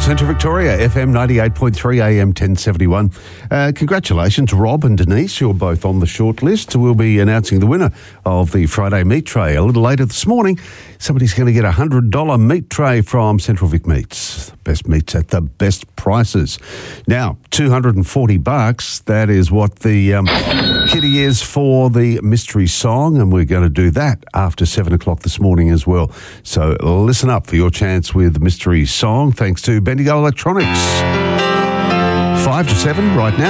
Central Victoria, FM 98.3 AM 1071. Congratulations, Rob and Denise. You're both on the short list. We'll be announcing the winner of the Friday meat tray a little later this morning. Somebody's going to get a $100 meat tray from Central Vic Meats. Best meats at the best prices. Now, $240. That is what the kitty is for the mystery song, and we're going to do that after 7 o'clock this morning as well. So listen up for your chance with the mystery song, thanks to Bendigo Electronics. 5 to 7 right now.